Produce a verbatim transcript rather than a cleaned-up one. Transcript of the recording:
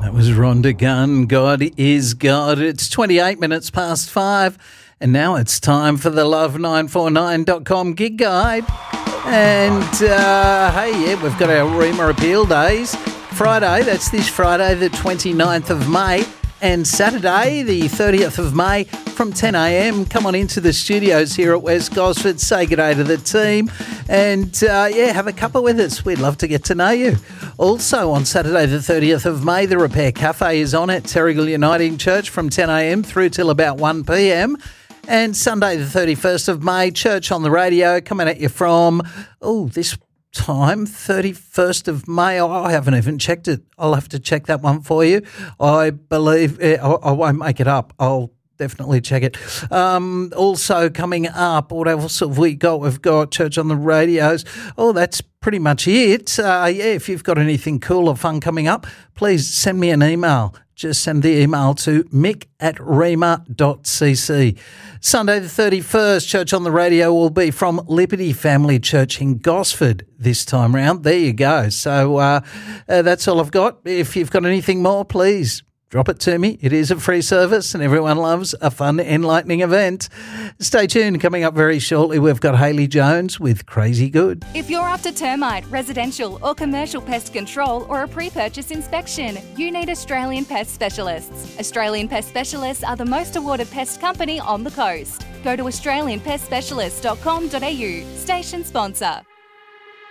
That was Rhonda Gunn. God is God. It's twenty-eight minutes past five, and now it's time for the love nine four nine dot com gig guide. And uh, hey, yeah, we've got our Rima Appeal Days. Friday, that's this Friday, the twenty-ninth of May, and Saturday, the thirtieth of May, from ten a.m. Come on into the studios here at West Gosford, say good day to the team, and uh, yeah, have a cuppa with us. We'd love to get to know you. Also on Saturday, the thirtieth of May, the Repair Cafe is on at Terrigal Uniting Church from ten a.m. through till about one p.m. And Sunday, the thirty-first of May, Church on the Radio, coming at you from, oh, this time, thirty-first of May. Oh, I haven't even checked it. I'll have to check that one for you. I believe, eh, I, I won't make it up. I'll definitely check it. Um, also coming up, what else have we got? We've got Church on the Radios. Oh, that's pretty much it. Uh, yeah, if you've got anything cool or fun coming up, please send me an email. Just send the email to mick at rima dot c c. Sunday the thirty-first, Church on the Radio will be from Liberty Family Church in Gosford this time round. There you go. So uh, uh, that's all I've got. If you've got anything more, please drop it to me. It is a free service and everyone loves a fun, enlightening event. Stay tuned. Coming up very shortly, we've got Hayley Jones with Crazy Good. If you're after termite, residential or commercial pest control or a pre-purchase inspection, you need Australian Pest Specialists. Australian Pest Specialists are the most awarded pest company on the coast. Go to australian pest specialists dot com dot a u. Station sponsor.